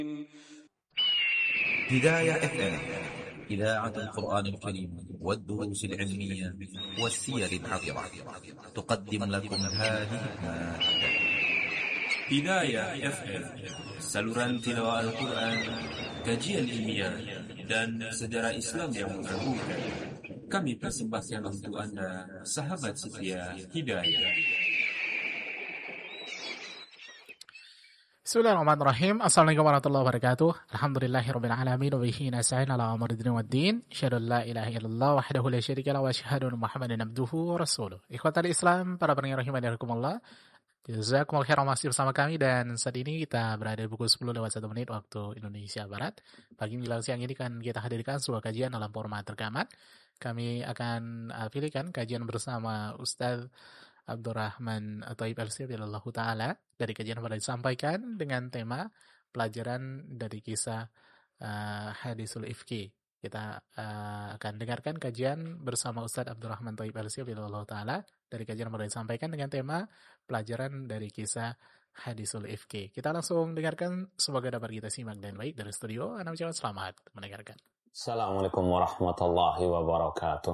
هداية FM إذاعة القرآن الكريم والدروس العلمية والسير العطرة تقدم لكم هذه المادة. Hidayah FM, saluran tilawah Al-Quran, kajian ilmiah, dan sejarah Islam yang menggabungkan. Kami persembahkan untuk Anda, sahabat setia Hidayah. Bismillahirrahmanirrahim. Assalamualaikum warahmatullahi wabarakatuh. Alhamdulillahirabbil alamin wa bihi nasta'in ala umuri dunya waddin. Asyhadu an la ilaha illallah wahdahu la syarika lahu wa asyhadu anna Muhammadan abduhu wa rasuluh. Ikhwatal Islam, para pendengar rahimanirakumullah. Jazakumullah khairan, masih bersama kami dan saat ini kita berada di pukul 10:01 waktu Indonesia Barat. Pagi menjelang siang ini kan kita hadirkan sebuah kajian dalam format rekaman. Kami akan pilihkan kajian bersama Ustadz Abdurrahman Thayyib Al-Sirrillahu Ta'ala. Dari kajian pada disampaikan dengan tema pelajaran dari kisah Hadisul Ifki. Kita akan dengarkan kajian bersama Ustadz Abdurrahman Thayyib Al-Sirrillahu Ta'ala. Dari kajian pada disampaikan dengan tema pelajaran dari kisah Hadisul Ifki. Kita langsung dengarkan, semoga dapat kita simak dan baik dari studio. Anda ucapkan selamat mendengarkan. Assalamualaikum warahmatullahi wabarakatuh.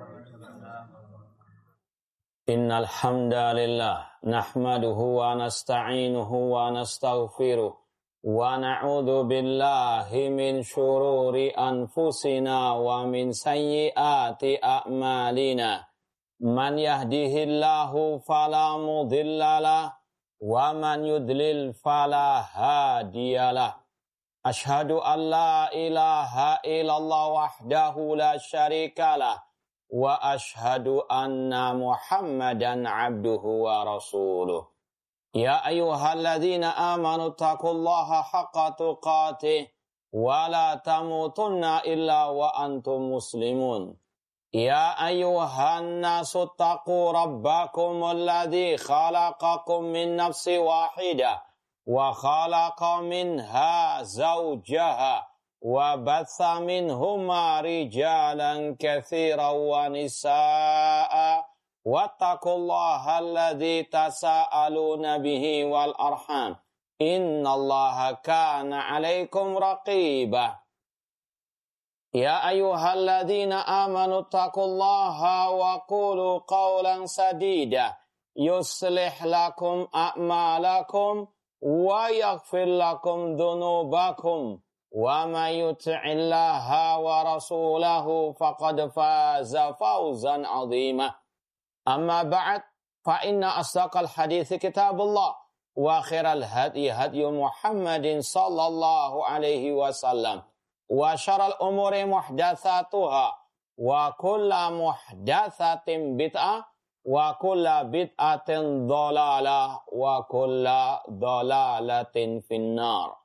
Innal hamdalillah nahmaduhu wa nasta'inuhu wa nastaghfiruh wa na'udzu billahi min shururi anfusina wa min sayyiati a'malina. Man yahdihillahu fala mudhillalah wa man yudlil fala hadiyalah. Ashhadu an la ilaha illallah wahdahu la syarikalah wa ashhadu anna Muhammadan abduhu wa rasuluh. Ya ayyuhalladzina amanu taqullaha haqqa tuqatih wa la tamutunna illa wa antum muslimun. Ya ayyuhan nasu taqu rabbakum alladzi khalaqakum min nafsin wahidah wa khalaqa minha zawjaha wa batha minhuma rijalan katsiran wa nisaa'a wattaqullaha alladzi tasaaluna bihi wal arham innallaha kana 'alaikum raqiba. Ya ayyuhalladzina amanu taqullaha wa qulu qawlan sadida yuslih lakum a'malakum wa yaghfir lakum dhunubakum wa may yuti'illaha wa rasulahu faqad faza fawzan 'azima. Amma ba'd, fa inna asdaqal hadithi kitabullah wa khairal hadyi hadyu Muhammadin sallallahu alaihi wasallam. Wa syaral umuri muhdatsatuha wa kulla muhdatsatin bid'ah wa kulla bid'atin dhalalah wa kulla dhalalatin finnar.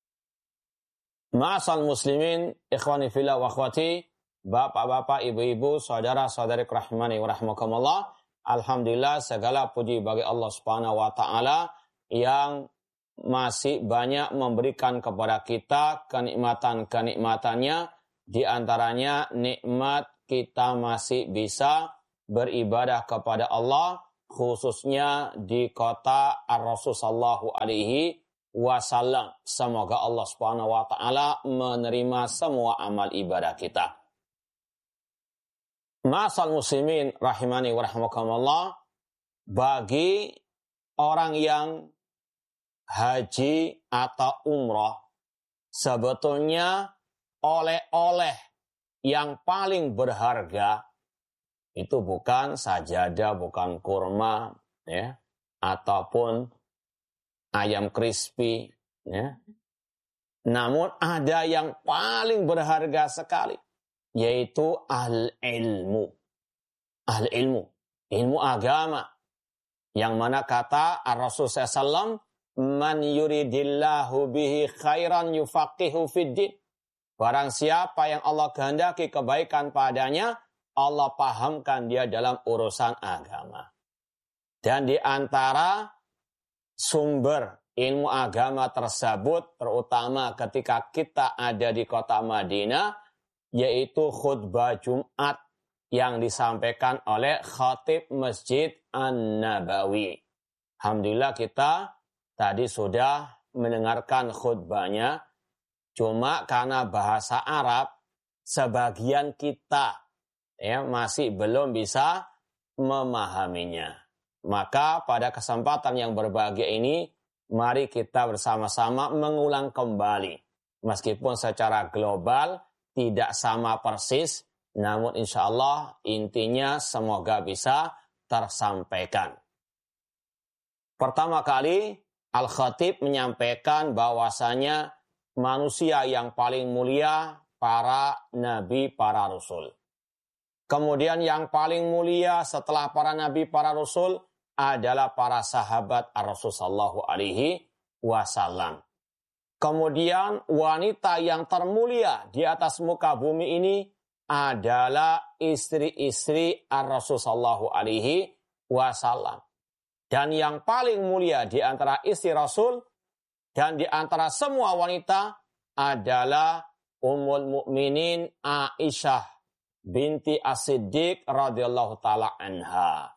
Ma'asal muslimin, ikhwani fillah wa akhwati, bapak-bapak, ibu-ibu, saudara-saudari rahimani wa rahmakumullah. Alhamdulillah, segala puji bagi Allah Subhanahu wa taala yang masih banyak memberikan kepada kita kenikmatan-kenikmatannya, di antaranya nikmat kita masih bisa beribadah kepada Allah, khususnya di kota Ar-Rasul sallallahu alaihi wasallam. Semoga Allah Subhanahu wa taala menerima semua amal ibadah kita. Ma'asal muslimin rahimani wa rahmakumullah, bagi orang yang haji atau umrah, sebetulnya oleh-oleh yang paling berharga itu bukan sajadah, bukan kurma, ya, ataupun ayam crispy, ya. Namun ada yang paling berharga sekali, yaitu al-ilmu. Al-ilmu, ilmu agama. Yang mana kata Ar-Rasul SAW, man yuridillahu bihi khairan yufaqihu fiddin. Barang siapa yang Allah kehendaki kebaikan padanya, Allah pahamkan dia dalam urusan agama. Dan di antara sumber ilmu agama tersebut, terutama ketika kita ada di kota Madinah, yaitu khutbah Jumat yang disampaikan oleh khatib Masjid An-Nabawi. Alhamdulillah kita tadi sudah mendengarkan khutbahnya. Cuma karena bahasa Arab, sebagian kita masih belum bisa memahaminya. Maka pada kesempatan yang berbahagia ini, mari kita bersama-sama mengulang kembali. Meskipun secara global tidak sama persis, namun insya Allah intinya semoga bisa tersampaikan. Pertama kali, Al-Khatib menyampaikan bahwasanya manusia yang paling mulia para nabi, para rasul. Kemudian yang paling mulia setelah para nabi, para rasul adalah para sahabat Rasul sallallahu alaihi wasallam. Kemudian wanita yang termulia di atas muka bumi ini adalah istri-istri Rasul sallallahu alaihi wasallam. Dan yang paling mulia di antara istri Rasul dan di antara semua wanita adalah Ummul Mukminin Aisyah binti As-Siddiq radhiyallahu taala anha.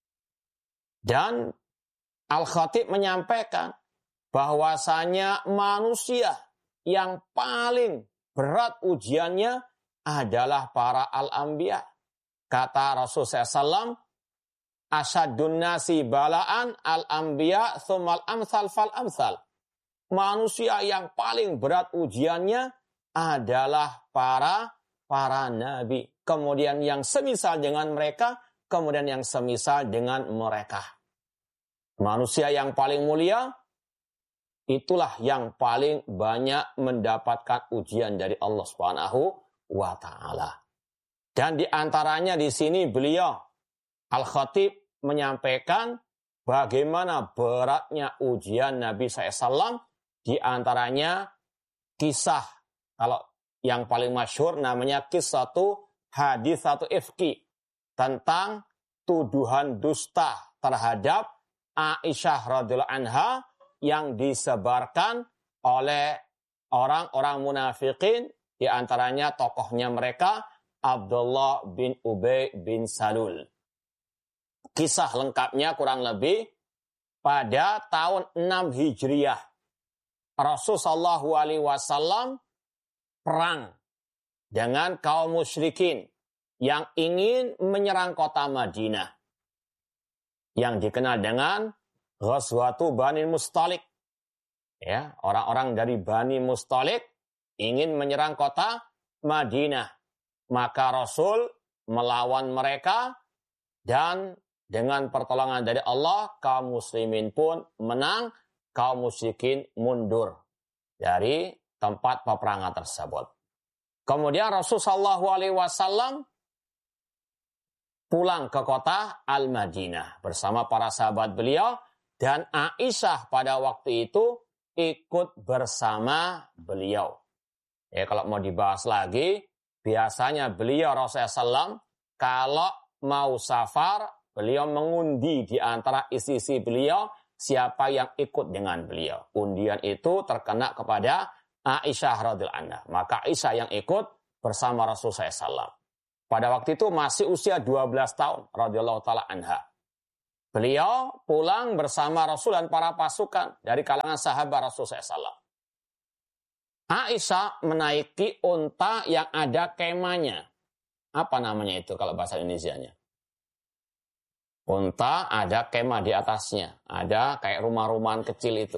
Dan Al-Khatib menyampaikan bahwasanya manusia yang paling berat ujiannya adalah para al-anbiya. Kata Rasulullah SAW, asyadun nasi balaan al-anbiya thummal amsal fal amsal. Manusia yang paling berat ujiannya adalah para nabi. Kemudian yang semisal dengan mereka, kemudian yang semisal dengan mereka. Manusia yang paling mulia, itulah yang paling banyak mendapatkan ujian dari Allah Subhanahu wa Ta'ala. Dan di antaranya di sini beliau, Al-Khatib menyampaikan bagaimana beratnya ujian Nabi SAW. Di antaranya kisah, kalau yang paling masyhur namanya kisah hadis satu ifki, tentang tuduhan dusta terhadap Aisyah radhiyallahu anha yang disebarkan oleh orang-orang munafikin, di antaranya tokohnya mereka Abdullah bin Ubay bin Salul. Kisah lengkapnya kurang lebih pada tahun 6 Hijriah. Rasulullah sallallahu alaihi wasallam perang dengan kaum musyrikin yang ingin menyerang kota Madinah, yang dikenal dengan Ghazwatu Bani Mustalik. Ya, orang-orang dari Bani Mustalik ingin menyerang kota Madinah. Maka Rasul melawan mereka dan dengan pertolongan dari Allah, kaum muslimin pun menang, kaum musyrikin mundur dari tempat peperangan tersebut. Kemudian Rasul sallallahu alaihi wasallam pulang ke kota Al-Madinah bersama para sahabat beliau, dan Aisyah pada waktu itu ikut bersama beliau. Ya, kalau mau dibahas lagi, biasanya beliau Rasulullah SAW kalau mau safar, beliau mengundi di antara istri-istri beliau siapa yang ikut dengan beliau. Undian itu terkena kepada Aisyah radhiyallahu anha. Maka Aisyah yang ikut bersama Rasulullah SAW. Pada waktu itu masih usia 12 tahun radhiyallahu taala anha. Beliau pulang bersama Rasul dan para pasukan dari kalangan sahabat Rasulullah SAW. Aisyah menaiki unta yang ada kemahnya. Apa namanya itu kalau bahasa Indonesianya? Unta ada kemah di atasnya. Ada kayak rumah-rumahan kecil itu.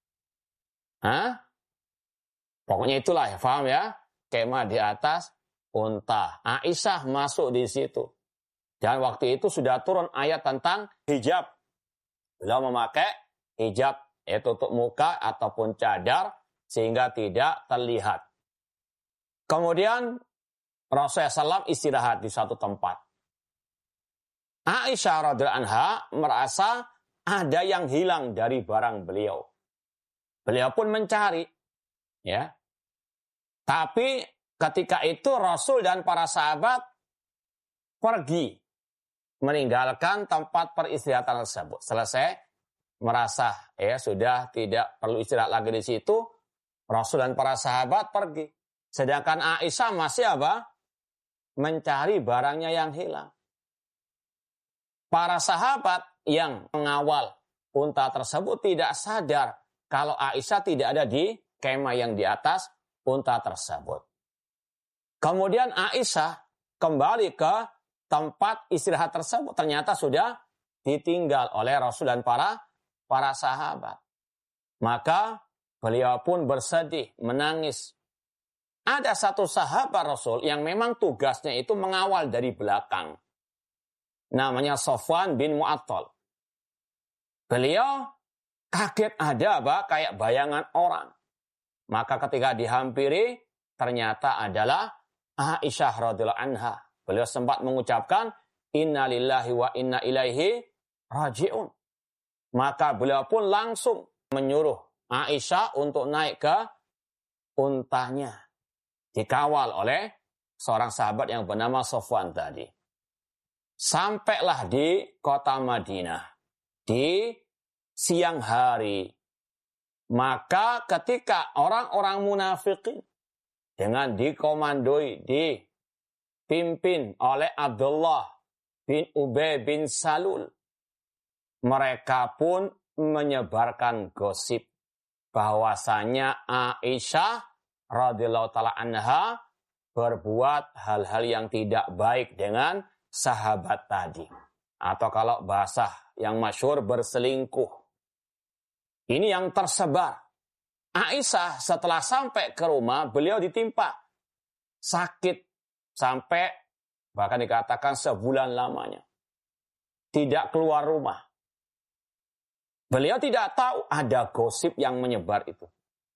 Pokoknya itulah ya, paham ya? Kemah di atas unta. Aisyah masuk di situ. Dan waktu itu sudah turun ayat tentang hijab. Beliau memakai hijab, yaitu tutup muka ataupun cadar, sehingga tidak terlihat. Kemudian Rasulullah SAW istirahat di satu tempat. Aisyah radhiyallahu anha merasa ada yang hilang dari barang beliau. Beliau pun mencari, ya. Tapi ketika itu Rasul dan para sahabat pergi meninggalkan tempat peristirahatan tersebut. Selesai merasa sudah tidak perlu istirahat lagi di situ, Rasul dan para sahabat pergi. Sedangkan Aisyah masih mencari barangnya yang hilang. Para sahabat yang mengawal unta tersebut tidak sadar kalau Aisyah tidak ada di kemah yang di atas unta tersebut. Kemudian Aisyah kembali ke tempat istirahat tersebut. Ternyata sudah ditinggal oleh Rasul dan para sahabat. Maka beliau pun bersedih, menangis. Ada satu sahabat Rasul yang memang tugasnya itu mengawal dari belakang. Namanya Sofwan bin Mu'attal. Beliau kaget, ada kayak bayangan orang. Maka ketika dihampiri, ternyata adalah Aisyah radhiyallahu anha. Beliau sempat mengucapkan, Inna lillahi wa inna ilaihi raji'un. Maka beliau pun langsung menyuruh Aisyah untuk naik ke untanya. Dikawal oleh seorang sahabat yang bernama Sofwan tadi. Sampailah di kota Madinah. Di siang hari. Maka ketika orang-orang munafikin dengan dikomandoi, dipimpin oleh Abdullah bin Ubay bin Salul, mereka pun menyebarkan gosip bahwasanya Aisyah radhiyallahu taala anha berbuat hal-hal yang tidak baik dengan sahabat tadi. Atau kalau bahasa yang masyhur, berselingkuh. Ini yang tersebar. Aisyah setelah sampai ke rumah, beliau ditimpa sakit sampai bahkan dikatakan sebulan lamanya. Tidak keluar rumah. Beliau tidak tahu ada gosip yang menyebar itu.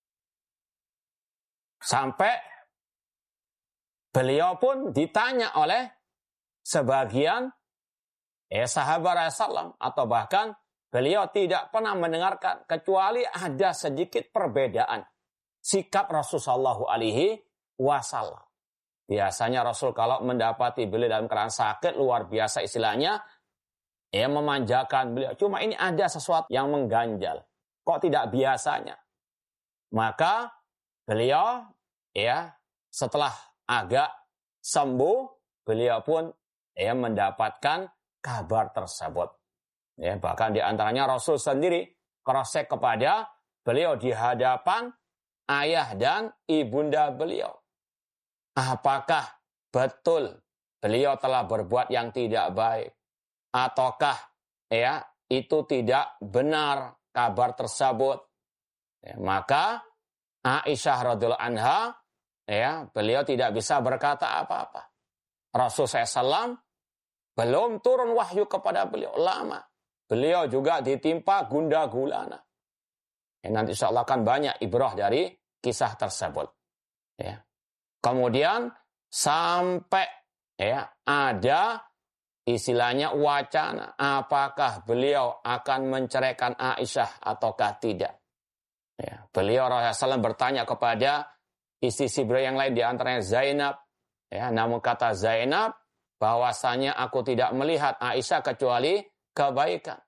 Sampai beliau pun ditanya oleh sebagian sahabat Rasulullah, atau bahkan beliau tidak pernah mendengarkan kecuali ada sedikit perbedaan sikap Rasulullah SAW. Biasanya Rasul kalau mendapati beliau dalam keadaan sakit luar biasa istilahnya, memanjakan beliau. Cuma ini ada sesuatu yang mengganjal. Kok tidak biasanya? Maka beliau setelah agak sembuh, beliau pun mendapatkan kabar tersebut. Bahkan di antaranya Rasul sendiri cross-check kepada beliau di hadapan ayah dan ibunda beliau. Apakah betul beliau telah berbuat yang tidak baik? Ataukah itu tidak benar kabar tersebut? Maka Aisyah radhiyallahu anha beliau tidak bisa berkata apa-apa. Rasul SAW belum turun wahyu kepada beliau lama. Beliau juga ditimpa gundah gulana. Nanti insya Allah akan banyak ibrah dari kisah tersebut. Kemudian sampai ada istilahnya wacana, apakah beliau akan menceraikan Aisyah ataukah tidak. Beliau Rasulullah SAW bertanya kepada istri beliau yang lain, di antaranya Zainab. Namun kata Zainab, bahwasanya aku tidak melihat Aisyah kecuali kebaikan.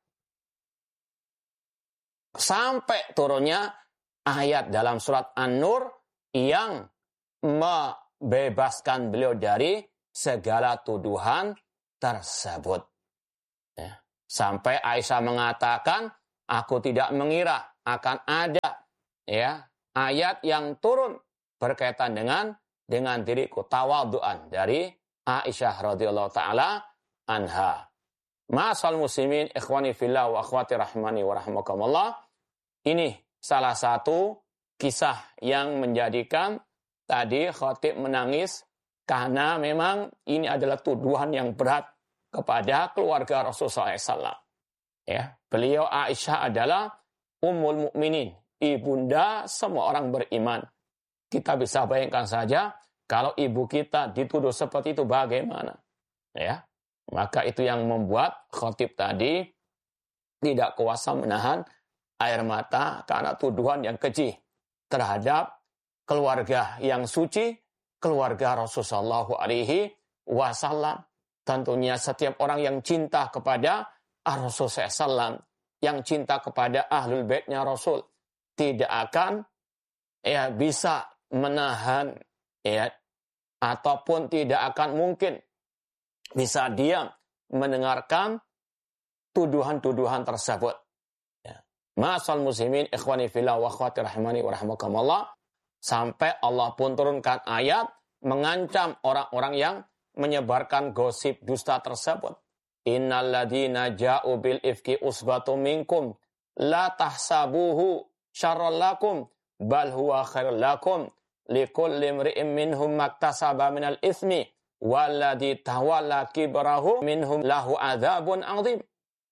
Sampai turunnya ayat dalam surat An-Nur yang membebaskan beliau dari segala tuduhan tersebut. Sampai Aisyah mengatakan, aku tidak mengira akan ada ayat yang turun berkaitan dengan diriku, tawadhu'an dari Aisyah radhiyallahu taala anha. Ma'asal muslimin, ikhwani fillah wa akhwati rahmani wa rahmakumullah. Ini salah satu kisah yang menjadikan tadi khatib menangis karena memang ini adalah tuduhan yang berat kepada keluarga Rasulullah SAW. Beliau Aisyah adalah ummul mukminin, ibunda semua orang beriman. Kita bisa bayangkan saja kalau ibu kita dituduh seperti itu bagaimana. Maka itu yang membuat khatib tadi tidak kuasa menahan air mata karena tuduhan yang keji terhadap keluarga yang suci, keluarga Rasulullah SAW. Tentunya setiap orang yang cinta kepada Rasulullah SAW, yang cinta kepada ahlul baitnya Rasul, tidak akan bisa menahan ataupun tidak akan mungkin bisa diam mendengarkan tuduhan-tuduhan tersebut. Ma'asal muslimin, ikhwani fillah wa akhwati rahimani wa rahmakumullah. Sampai Allah pun turunkan ayat mengancam orang-orang yang menyebarkan gosip dusta tersebut. Innal ladzina ja'u bil ifki usbatum minkum la tahsabuhu syarran lakum bal huwa khairul lakum likulli imri'in minhum maktasaba minal itsmi walladzi tawalla kibrahu minhum lahu adzabun 'adzim.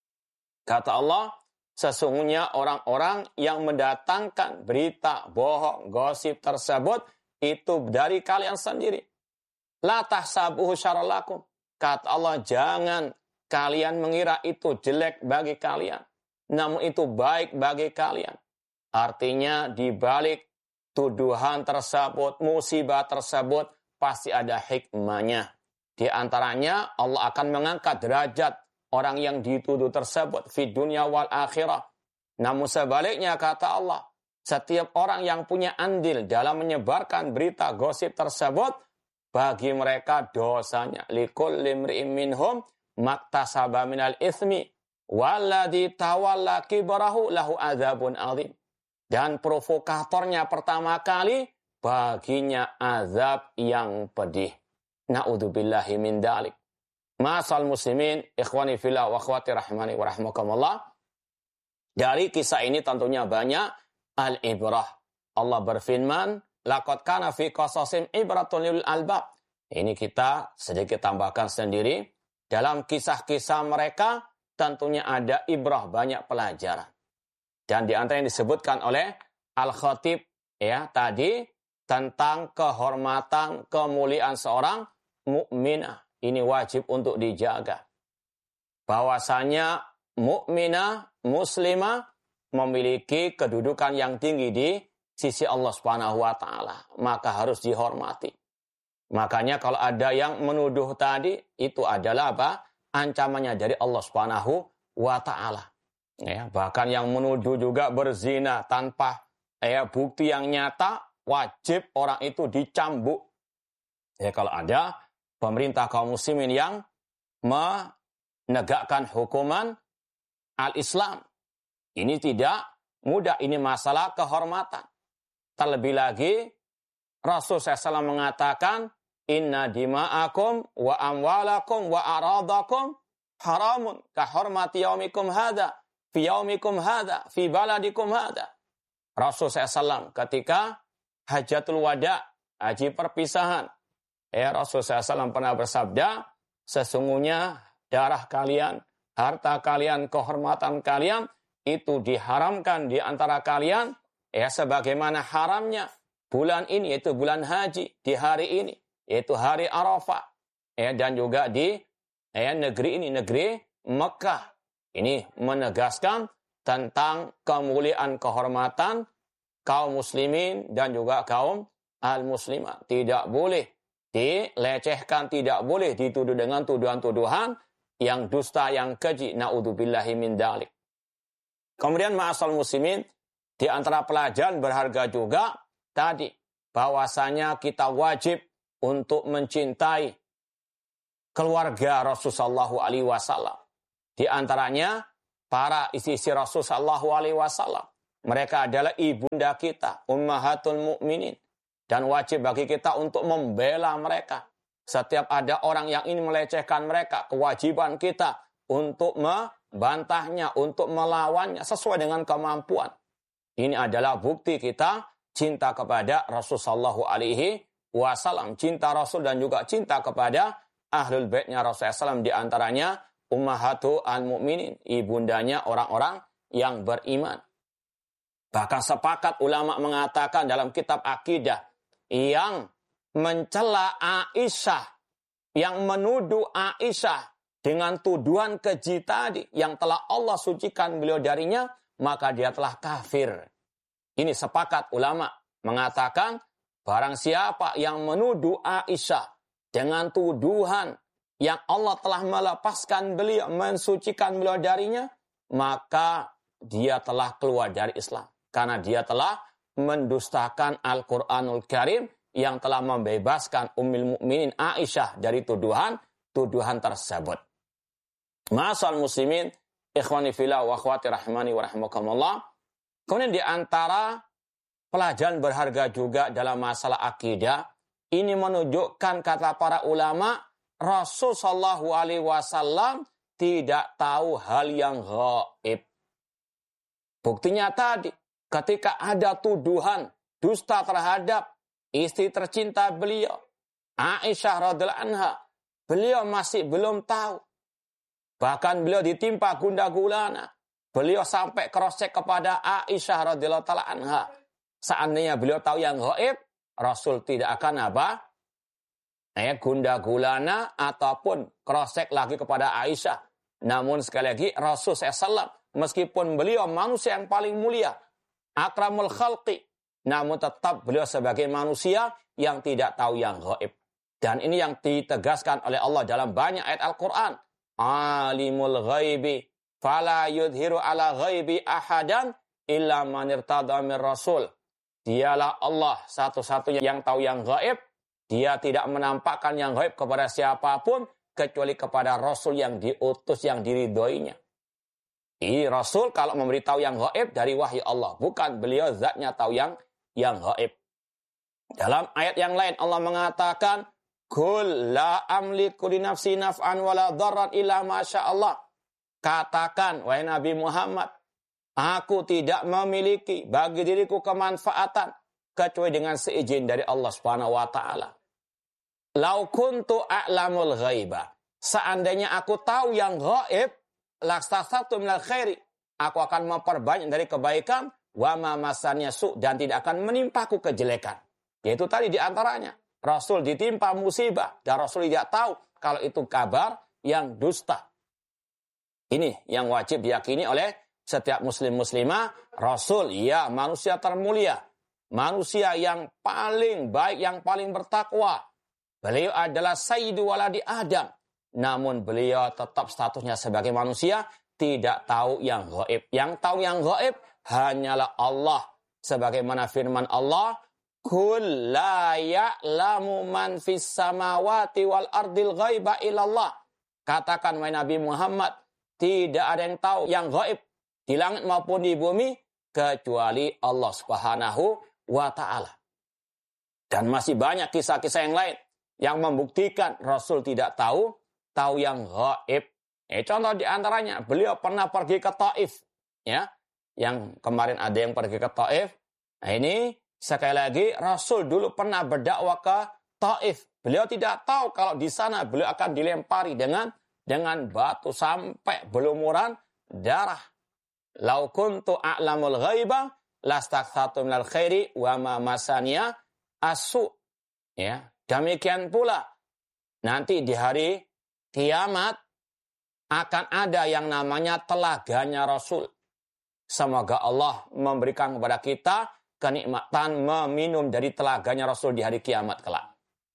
Kata Allah, sesungguhnya orang-orang yang mendatangkan berita bohong, gosip tersebut itu dari kalian sendiri. La tahsabuhu syarran lakum. Kata Allah, jangan kalian mengira itu jelek bagi kalian, namun itu baik bagi kalian. Artinya di balik tuduhan tersebut, musibah tersebut, pasti ada hikmahnya. Di antaranya Allah akan mengangkat derajat orang yang dituduh tersebut fi dunia wal akhirah. Namun sebaliknya kata Allah, setiap orang yang punya andil dalam menyebarkan berita gosip tersebut, bagi mereka dosanya. Likulli imri'in minhum maktasaba minal itsmi walladzi tawalla kibrahu lahu adzabun 'adzim. Dan provokatornya pertama kali baginya azab yang pedih. Na'udzubillahi min dzalik. Ma'asal muslimin, ikhwani fillah wa akhwati rahimani wa rahmakumullah. Dari kisah ini tentunya banyak al-ibrah. Allah berfirman, laqad kana fi qasasim ibratun lil albab. Ini kita sedikit tambahkan sendiri. Dalam kisah-kisah mereka tentunya ada ibrah, banyak pelajaran. Dan di antara yang disebutkan oleh Al-Khatib ya tadi tentang kehormatan, kemuliaan seorang mukminah. Ini wajib untuk dijaga. Bahwasanya mukminah, muslimah memiliki kedudukan yang tinggi di sisi Allah Subhanahu wa taala, maka harus dihormati. Makanya kalau ada yang menuduh tadi, itu adalah apa? Ancamannya dari Allah Subhanahu wa taala. Ya, bahkan yang menuduh juga berzina tanpa bukti yang nyata, wajib orang itu dicambuk. Ya, kalau ada pemerintah kaum muslimin yang menegakkan hukuman al-Islam, ini tidak mudah, ini masalah kehormatan. Terlebih lagi, Rasul SAW mengatakan, inna dima'akum wa amwalakum wa aradakum haramun kahormati yaumikum hadha, fi yaumikum hadha, fi baladikum hadha. Rasul SAW ketika hajatul wada, haji perpisahan, Rasul SAW pernah bersabda, sesungguhnya darah kalian, harta kalian, kehormatan kalian, itu diharamkan di antara kalian, sebagaimana haramnya bulan ini, yaitu bulan haji, di hari ini, yaitu hari Arafah, dan juga di negeri ini, negeri Mekah. Ini menegaskan tentang kemuliaan kehormatan kaum muslimin dan juga kaum al-muslimah. Tidak boleh dilecehkan, tidak boleh dituduh dengan tuduhan-tuduhan yang dusta, yang keji. Na'udzubillahi min dzalik. Kemudian ma'asal muslimin, di antara pelajaran berharga juga tadi, bahwasanya kita wajib untuk mencintai keluarga Rasulullah SAW. Di antaranya para istri-istri Rasulullah SAW. Mereka adalah ibunda kita, ummahatul mukminin, dan wajib bagi kita untuk membela mereka. Setiap ada orang yang ingin melecehkan mereka, kewajiban kita untuk membantahnya, untuk melawannya sesuai dengan kemampuan. Ini adalah bukti kita cinta kepada Rasulullah SAW, cinta Rasul dan juga cinta kepada ahlul baitnya Rasulullah SAW, di antaranya ummahatu al-mu'minin, ibundanya orang-orang yang beriman. Bahkan sepakat ulama mengatakan dalam kitab akidah, yang mencela Aisyah, yang menuduh Aisyah dengan tuduhan keji tadi, yang telah Allah sucikan beliau darinya, maka dia telah kafir. Ini sepakat ulama mengatakan, barang siapa yang menuduh Aisyah dengan tuduhan yang Allah telah melepaskan beliau, mensucikan beliau darinya, maka dia telah keluar dari Islam. Karena dia telah mendustakan Al-Quranul Karim yang telah membebaskan Ummul Mukminin Aisyah dari tuduhan tersebut. Ma'asal muslimin, ikhwani fillah wa akhwati rahimani wa rahimakumullah. Kemudian di antara pelajaran berharga juga dalam masalah akidah, ini menunjukkan kata para ulama, Rasul Shallallahu Alaihi Wasallam tidak tahu hal yang gaib. Buktinya tadi, ketika ada tuduhan dusta terhadap istri tercinta beliau, Aisyah radhiallahu anha, beliau masih belum tahu. Bahkan beliau ditimpa gundah gulana. Beliau sampai cross-check kepada Aisyah radhiallahu taala anha. Seandainya beliau tahu yang gaib, Rasul tidak akan apa? Gundah gulana ataupun cross-check lagi kepada Aisyah. Namun sekali lagi Rasul SAW, meskipun beliau manusia yang paling mulia, akramul khalqi, namun tetap beliau sebagai manusia yang tidak tahu yang gaib. Dan ini yang ditegaskan oleh Allah dalam banyak ayat Al-Quran. Alimul ghaibi fala yudhiru ala ghaibi ahadan illa man irtada mir rasul. Dialah Allah satu-satunya yang tahu yang gaib. Dia tidak menampakkan yang gaib kepada siapapun kecuali kepada Rasul yang diutus, yang diridhoinya. Ini Rasul kalau memberitahu yang gaib dari wahyu Allah, bukan beliau zatnya tahu yang gaib. Dalam ayat yang lain Allah mengatakan, "Qul la amliku li nafsi naf'an wala dharran illa ma syaa Allah." Katakan wahai Nabi Muhammad, aku tidak memiliki bagi diriku kemanfaatan kecuali dengan seizin dari Allah Subhanahu wa taala. Lau kuntu a'lamul ghaiba. Seandainya aku tahu yang gaib, lakstasatu minal khairi. Aku akan memperbanyak dari kebaikan, wa ma masanya su, dan tidak akan menimpaku kejelekan. Yaitu tadi di antaranya, Rasul ditimpa musibah, dan Rasul tidak tahu kalau itu kabar yang dusta. Ini yang wajib diyakini oleh setiap muslim-muslimah. Rasul, ya manusia termulia. Manusia yang paling baik, yang paling bertakwa. Beliau adalah Sayyidu Waladi Adam. Namun beliau tetap statusnya sebagai manusia, tidak tahu yang gaib. Yang tahu yang gaib hanyalah Allah. Sebagaimana firman Allah, Qul la ya'lamu man fis samawati wal ardil ghaiba illallah. Katakan wahai Nabi Muhammad, tidak ada yang tahu yang gaib di langit maupun di bumi kecuali Allah Subhanahu wa ta'ala. Dan masih banyak kisah-kisah yang lain yang membuktikan Rasul tidak tahu yang gaib. Contoh di antaranya, beliau pernah pergi ke Taif, ya. Yang kemarin ada yang pergi ke Taif. Nah ini sekali lagi Rasul dulu pernah berdakwah ke Taif. Beliau tidak tahu kalau di sana beliau akan dilempari dengan batu sampai berlumuran darah. Lau kuntu a'lamul ghaiba lastaghfartu minal khairi wa ma masaniya asu. Ya, demikian pula nanti di hari kiamat akan ada yang namanya telaganya Rasul. Semoga Allah memberikan kepada kita kenikmatan meminum dari telaganya Rasul di hari kiamat kelak.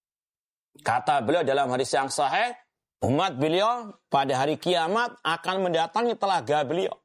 Kata beliau dalam hadis yang sahih, umat beliau pada hari kiamat akan mendatangi telaga beliau.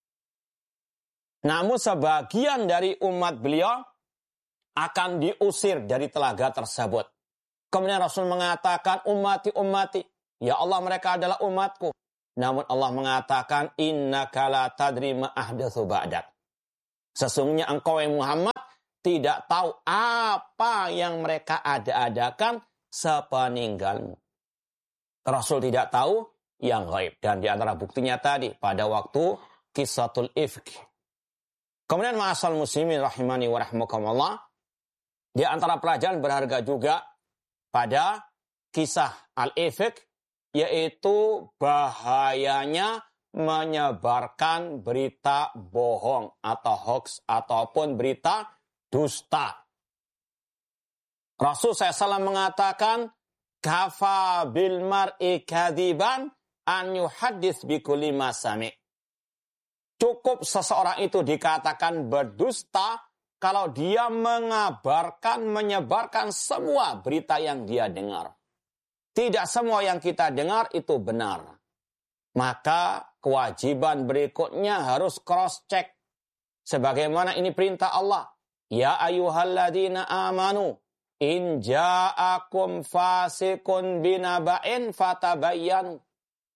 Namun sebagian dari umat beliau akan diusir dari telaga tersebut. Kemudian Rasul mengatakan, ummati, ya Allah mereka adalah umatku. Namun Allah mengatakan, innaka la tadri ma ahdatsu ba'dak. Sesungguhnya engkau yang Muhammad tidak tahu apa yang mereka ada-adakan sepeninggalmu. Rasul tidak tahu yang gaib. Dan di antara buktinya tadi pada waktu Qissatul Ifk. Kemudian ma'asal muslimin rahimani wa rahmakumullah, di antara pelajaran berharga juga pada kisah Al-Ifk, yaitu bahayanya menyebarkan berita bohong atau hoax ataupun berita dusta. Rasul SAW mengatakan, kafa bil mar'i kadiban an yuhaddits bi kulli ma sami'. Cukup seseorang itu dikatakan berdusta kalau dia menyebarkan semua berita yang dia dengar. Tidak semua yang kita dengar itu benar. Maka kewajiban berikutnya harus cross-check. Sebagaimana ini perintah Allah. Ya ayyuhalladzina amanu, in ja'akum fasikun binaba'in fatabayyanu.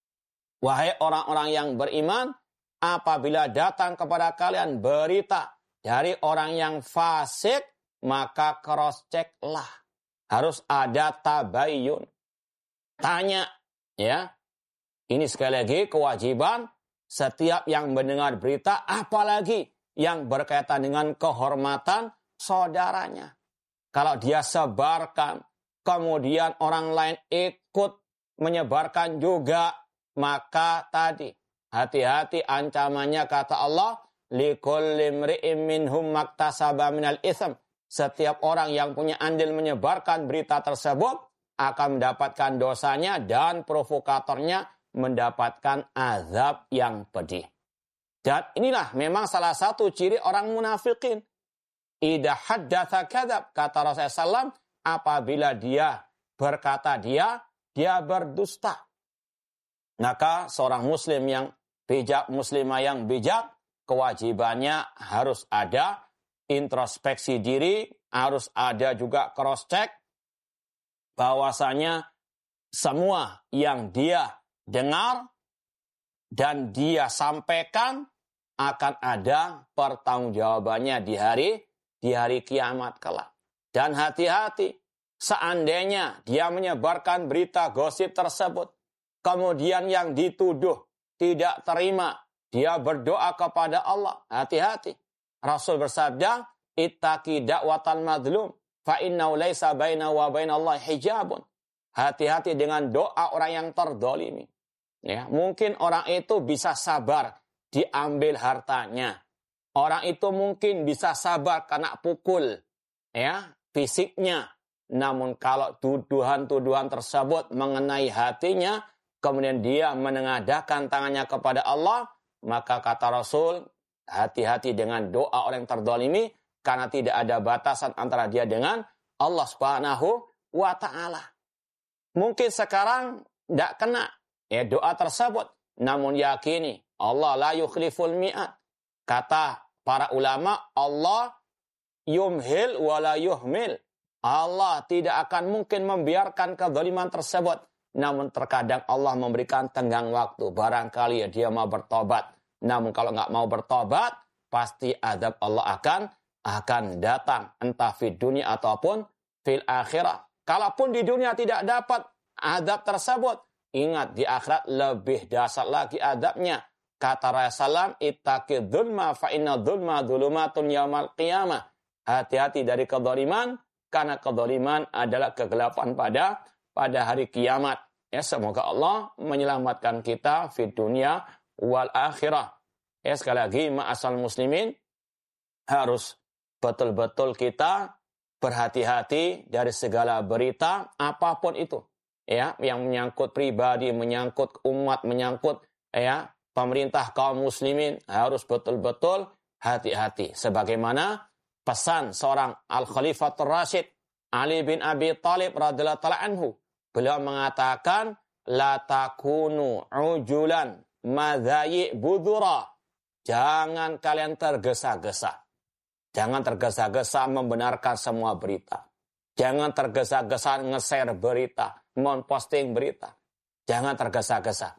Wahai orang-orang yang beriman, apabila datang kepada kalian berita dari orang yang fasik, maka cross check-lah. Harus ada tabayyun. Tanya, ya. Ini sekali lagi kewajiban setiap yang mendengar berita, apalagi yang berkaitan dengan kehormatan saudaranya. Kalau dia sebarkan, kemudian orang lain ikut menyebarkan juga, maka tadi hati-hati ancamannya kata Allah, likulli imri'in minhum maktasaba minal itsm. Setiap orang yang punya andil menyebarkan berita tersebut akan mendapatkan dosanya dan provokatornya mendapatkan azab yang pedih. Dan inilah memang salah satu ciri orang munafikin. Idza haddatsa kadzab, kata Rasulullah SAW, apabila dia berkata dia berdusta. Maka seorang muslim yang bijak, muslimah yang bijak, kewajibannya harus ada introspeksi diri, harus ada juga cross check bahwasanya semua yang dia dengar dan dia sampaikan akan ada pertanggungjawabannya di hari kiamat kelak. Dan hati-hati, seandainya dia menyebarkan berita gosip tersebut, kemudian yang dituduh tidak terima, dia berdoa kepada Allah, hati-hati. Rasul bersabda, ittaqi da'watal madlum, fa innahu laisa bainahu wa bainallahi hijabun. Hati-hati dengan doa orang yang terdolimi. Ya, mungkin orang itu bisa sabar diambil hartanya. Orang itu mungkin bisa sabar kena pukul, ya, fisiknya. Namun kalau tuduhan-tuduhan tersebut mengenai hatinya, kemudian dia menengadahkan tangannya kepada Allah, maka kata Rasul, hati-hati dengan doa orang yang terdolimi, karena tidak ada batasan antara dia dengan Allah Subhanahu wa Ta'ala. Mungkin sekarang tidak kena ya doa tersebut, namun yakini Allah la yukhliful mi'ad. Kata para ulama, Allah yumhil wa la yuhmil. Allah tidak akan mungkin membiarkan kezaliman tersebut. Namun terkadang Allah memberikan tenggang waktu. Barangkali ya dia mau bertobat. Namun kalau nggak mau bertobat, pasti azab Allah akan datang. Entah di dunia ataupun fil akhirah. Kalaupun di dunia tidak dapat azab tersebut, ingat di akhirat lebih dahsyat lagi azabnya. Kata Rasulullah, ittaqi dzulma fa inna dzulma dzulumatun yaumal qiyamah. Hati-hati dari kezaliman, karena kezaliman adalah kegelapan pada hari kiamat. Ya, semoga Allah menyelamatkan kita di dunia wal akhirah. Ya, sekali lagi ma'asal muslimin, harus betul-betul kita berhati-hati dari segala berita apapun itu. Ya, yang menyangkut pribadi, menyangkut umat, menyangkut ya pemerintah kaum muslimin, harus betul-betul hati-hati. Sebagaimana pesan seorang Al-Khalifatul Rasyid Ali bin Abi Thalib radhiyallahu ta'ala anhu. Beliau mengatakan, la takunu ujulan madhayi budura. Jangan kalian tergesa-gesa. Jangan tergesa-gesa membenarkan semua berita. Jangan tergesa-gesa nge-share berita, memposting berita. Jangan tergesa-gesa.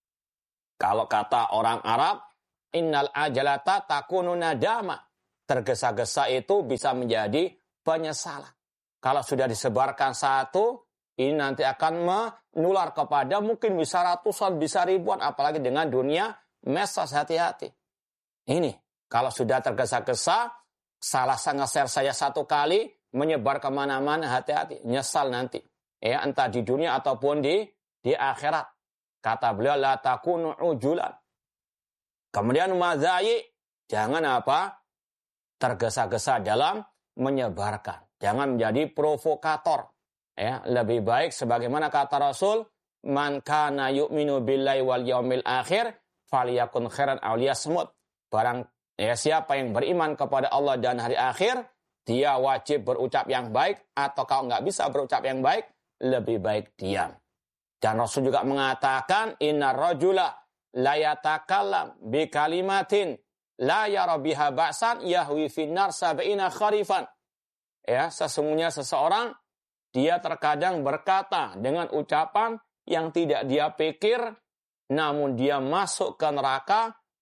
Kalau kata orang Arab, innal ajalata takunu nadama. Tergesa-gesa itu bisa menjadi penyesalan. Kalau sudah disebarkan satu, ini nanti akan menular kepada mungkin bisa ratusan, bisa ribuan, apalagi dengan dunia medsos, hati-hati. Ini, kalau sudah tergesa-gesa, salah nge-share saya satu kali, menyebar kemana-mana, hati-hati, nyesal nanti. Ya, entah di dunia ataupun di akhirat. Kata beliau, la takunu ujulan. Kemudian madzayi, jangan apa? Tergesa-gesa dalam menyebarkan. Jangan menjadi provokator. Ya, lebih baik sebagaimana kata Rasul, man kana yu'minu billahi wal yaumil akhir falyakun khairan aw liyasmut. Barang ya siapa yang beriman kepada Allah dan hari akhir, dia wajib berucap yang baik, atau kalau nggak bisa berucap yang baik, lebih baik diam. Dan Rasul juga mengatakan, inna rajula la yatakallam bi kalimatin la yara biha ba'san yahwi finnar sab'ina kharifan. Ya, sesungguhnya seseorang, dia terkadang berkata dengan ucapan yang tidak dia pikir, namun dia masuk ke neraka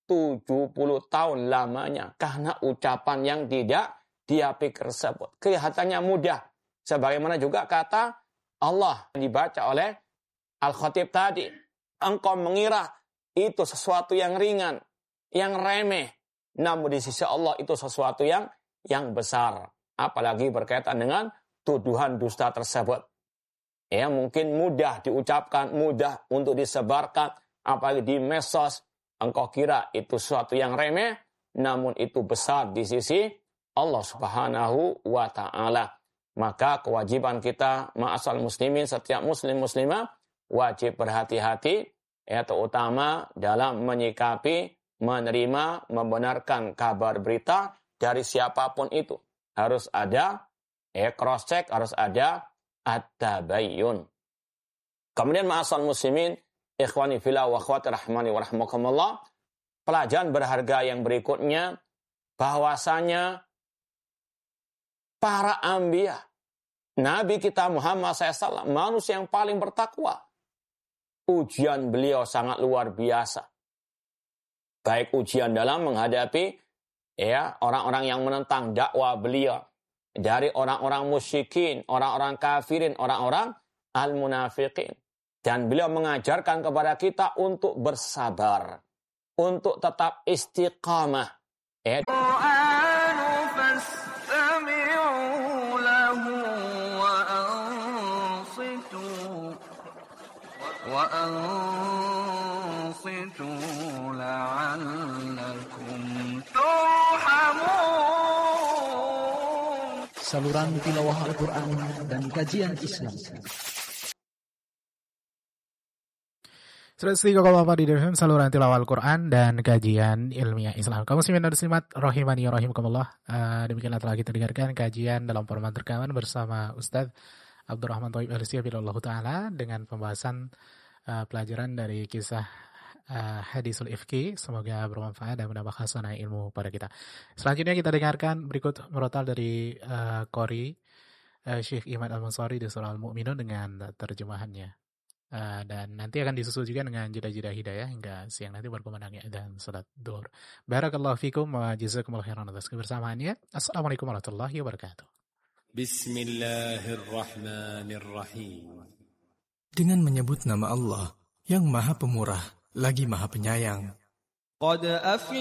70 tahun lamanya karena ucapan yang tidak dia pikir tersebut. Kelihatannya mudah. Sebagaimana juga kata Allah dibaca oleh Al-Khatib tadi. Engkau mengira itu sesuatu yang ringan, yang remeh. Namun di sisi Allah itu sesuatu yang besar. Apalagi berkaitan dengan tuduhan dusta tersebut. Ya, mungkin mudah diucapkan, mudah untuk disebarkan, apalagi di medsos. Engkau kira itu sesuatu yang remeh, namun itu besar di sisi Allah Subhanahu wa ta'ala. Maka kewajiban kita, ma'asal muslimin, setiap muslim muslimah, wajib berhati-hati, ya, terutama dalam menyikapi, menerima, membenarkan kabar berita dari siapapun itu. Harus ada cross check, harus ada at-tabayyun. Kemudian ma'asal muslimin, ikhwani fillah wa akhwati rahmani wa rahmakumullah, pelajaran berharga yang berikutnya bahwasanya para anbiya, Nabi kita Muhammad SAW, manusia yang paling bertakwa, ujian beliau sangat luar biasa. Baik ujian dalam menghadapi orang-orang yang menentang dakwah beliau, dari orang-orang musyrikin, orang-orang kafirin, orang-orang al-munafiqin. Dan beliau mengajarkan kepada kita untuk bersabar, untuk tetap istiqamah. Saluran tilawah Al-Quran dan kajian Islam. 103,4 di FM, saluran tilawah Al-Quran dan kajian ilmiah Islam. Kaum muslimin dan muslimat rahimani rahimakumullah. Demikianlah telah kita dengarkan kajian dalam format rekaman bersama Ustaz Abdurrahman Thaib Al-Siyah ta'ala dengan pembahasan pelajaran dari kisah hadisul ifki. Semoga bermanfaat dan menambah khasanah ilmu pada kita. Selanjutnya kita dengarkan berikut murotal dari Qori Syekh Ihmad Al-Mansari di surah Al-Mu'minun dengan terjemahannya. Dan nanti akan disusul juga dengan jeda-jeda hidayah hingga siang nanti berkumandangnya dan salat duhur. Barakallahu fikum wa jazakumullahu khairan atas kebersamaannya. Assalamualaikum warahmatullahi wabarakatuh. Bismillahirrahmanirrahim. Dengan menyebut nama Allah yang Maha Pemurah lagi Maha Penyayang.